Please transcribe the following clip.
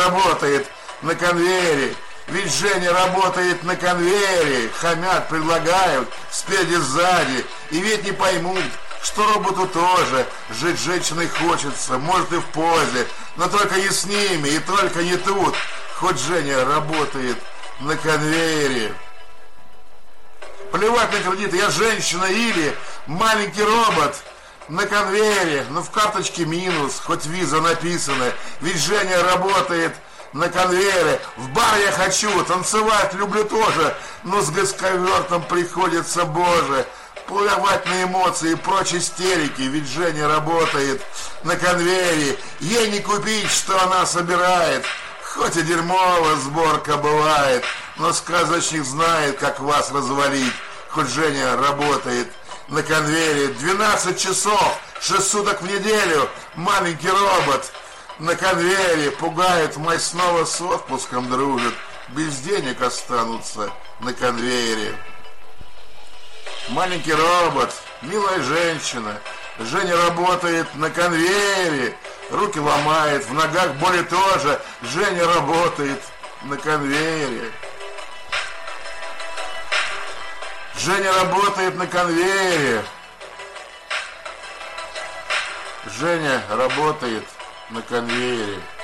работает на конвейере. Ведь Женя работает на конвейере. Хамят, предлагают, спереди, сзади. И ведь не поймут, что роботу тоже жить женщиной хочется, может и в позе, но только не с ними, и только не тут. Хоть Женя работает на конвейере. Плевать на кредит, я женщина или маленький робот на конвейере, но в карточке минус, хоть виза написана. Ведь Женя работает на конвейере. В бар я хочу, танцевать люблю тоже, но с гасковертом приходится, боже, плевать на эмоции и прочь истерики. Ведь Женя работает на конвейере. Ей не купить, что она собирает. Хоть и дерьмовая сборка бывает, но сказочник знает, как вас развалить. Хоть Женя работает на конвейере. 12 часов, 6 суток в неделю. Маленький робот на конвейере. Пугает, мать снова с отпуском дружит. Без денег останутся на конвейере. Маленький робот, милая женщина. Женя работает на конвейере. Руки ломает, в ногах боли тоже. Женя работает на конвейере. Женя работает на конвейере. Женя работает на конвейере.